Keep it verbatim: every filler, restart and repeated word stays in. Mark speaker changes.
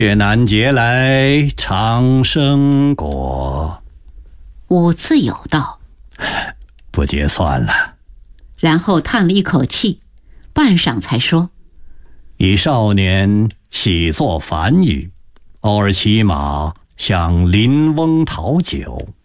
Speaker 1: 越南节来长生果。
Speaker 2: 五次有道，
Speaker 1: 不结算了。
Speaker 2: 然后叹了一口气，半晌才说：
Speaker 1: 以少年喜作繁语，偶尔骑马向邻翁讨酒。